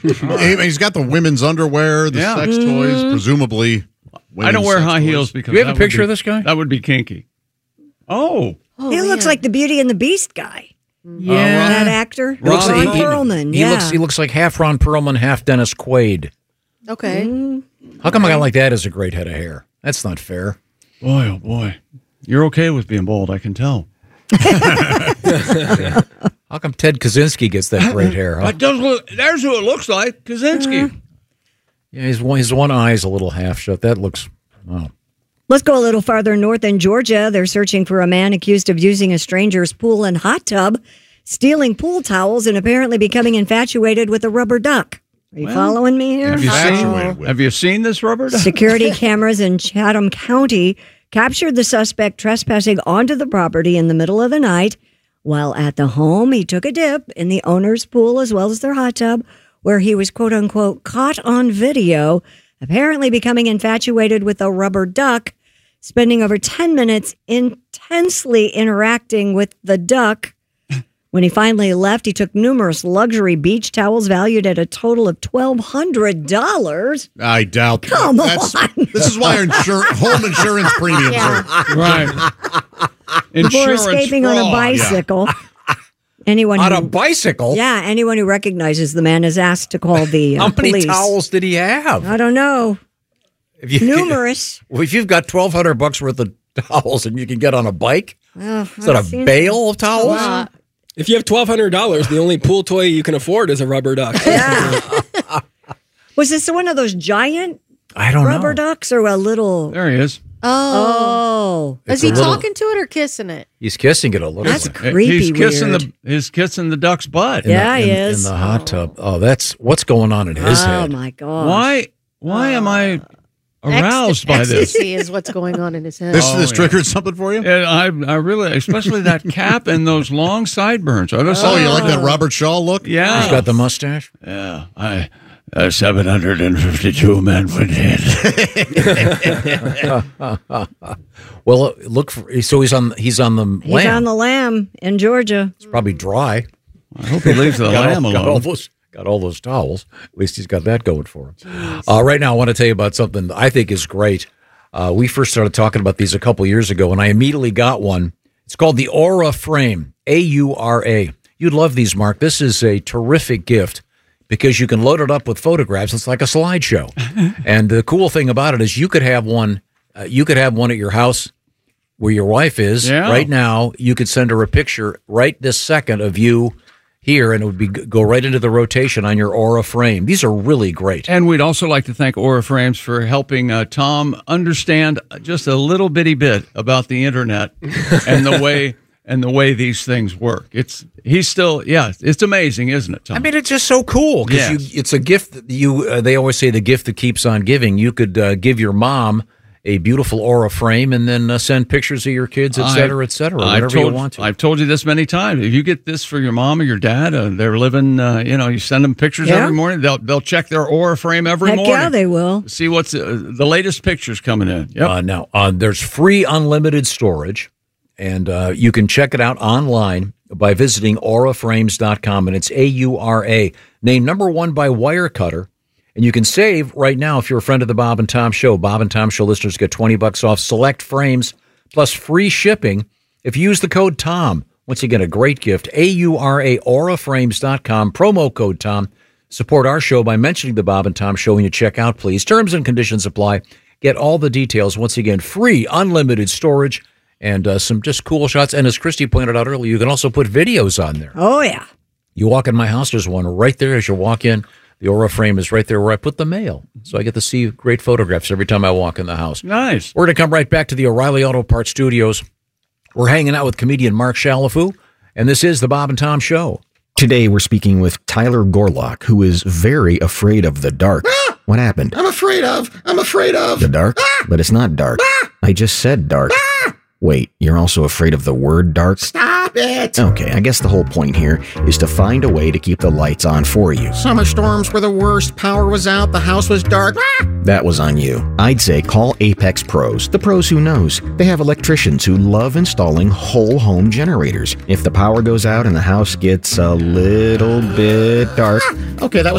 He's got the women's underwear, the sex toys, presumably. I don't wear high heels because. Do you have a picture of this guy? That would be kinky. Oh, he looks like the Beauty and the Beast guy. Yeah, that actor, Ron Perlman. He looks like half Ron Perlman, half Dennis Quaid. Okay. How come a guy like that has a great head of hair? That's not fair. Boy, oh boy. You're okay with being bald, I can tell. How come Ted Kaczynski gets that great hair? Huh? There's who it looks like, Kaczynski. Yeah, his one eye is a little half shut. That looks... Oh. Let's go a little farther north in Georgia. They're searching for a man accused of using a stranger's pool and hot tub, stealing pool towels, and apparently becoming infatuated with a rubber duck. Are you following me here? Have you seen this rubber duck? Security cameras in Chatham County captured the suspect trespassing onto the property in the middle of the night. While at the home, he took a dip in the owner's pool as well as their hot tub, where he was, quote unquote, caught on video, apparently becoming infatuated with a rubber duck, spending over 10 minutes intensely interacting with the duck. When he finally left, he took numerous luxury beach towels valued at a total of $1,200. I doubt Come on. This is why our home insurance premiums are. Right. Before escaping on a bicycle. On a bicycle? Yeah, anyone who recognizes the man is asked to call the How many police. towels did he have? I don't know. Numerous. Well, if you've got $1,200 worth of towels and you can get on a bike, is that a bale of towels? Wow. If you have $1,200, the only pool toy you can afford is a rubber duck. Yeah. Was this one of those giant rubber ducks or a little? There he is. Oh. Is he talking to it or kissing it? He's kissing it a little. That's creepy. He's kissing the duck's butt. He is. In the hot tub. Oh, that's what's going on in his head. Oh, my God. Why am I aroused by this? Ecstasy is what's going on in his head. This triggered something for you? I really, especially that cap and those long sideburns. You like that Robert Shaw look? Yeah. He's got the mustache? Yeah. 752 men went in. Well, so he's on the lamb. He's on the lamb in Georgia. It's probably dry. I hope he leaves the lamb alone. Got all those towels. At least he's got that going for him. Right now, I want to tell you about something that I think is great. We first started talking about these a couple years ago, and I immediately got one. It's called the Aura Frame, A-U-R-A. You'd love these, Mark. This is a terrific gift because you can load it up with photographs. It's like a slideshow. And the cool thing about it is you could have one at your house where your wife is right now. You could send her a picture right this second of you here, and it would go right into the rotation on your Aura Frame. These are really great. And we'd also like to thank Aura Frames for helping Tom understand just a little bitty bit about the internet and the way these things work. It's amazing, isn't it, Tom? I mean, it's just so cool because it's a gift that they always say the gift that keeps on giving. You could give your mom a beautiful Aura Frame and then send pictures of your kids, et cetera, whatever you want to. I've told you this many times. If you get this for your mom or your dad, they're living, you send them pictures every morning. They'll check their Aura Frame every morning. Yeah, they will. See what's the latest pictures coming in. Yep. Now, there's free unlimited storage, and you can check it out online by visiting auraframes.com, and it's A-U-R-A, named #1 by Wirecutter. And you can save right now if you're a friend of the Bob and Tom Show. Bob and Tom Show listeners get $20 off select frames plus free shipping if you use the code TOM. Once again, a great gift. A-U-R-A, auraframes.com, promo code TOM. Support our show by mentioning the Bob and Tom Show when you check out, please. Terms and conditions apply. Get all the details. Once again, free, unlimited storage, and some just cool shots. And as Christy pointed out earlier, you can also put videos on there. Oh, yeah. You walk in my house, there's one right there as you walk in. The Aura Frame is right there where I put the mail. So I get to see great photographs every time I walk in the house. Nice. We're going to come right back to the O'Reilly Auto Parts Studios. We're hanging out with comedian Mark Shalafou, and this is the Bob and Tom Show. Today we're speaking with Tyler Gorlock, who is very afraid of the dark. What happened? I'm afraid of the dark? But it's not dark. I just said dark. Wait, you're also afraid of the word dark? Stop it! Okay, I guess the whole point here is to find a way to keep the lights on for you. Summer storms were the worst. Power was out. The house was dark. That was on you. I'd say call Apex Pros, the pros who knows. They have electricians who love installing whole home generators. If the power goes out and the house gets a little bit dark. Okay, that was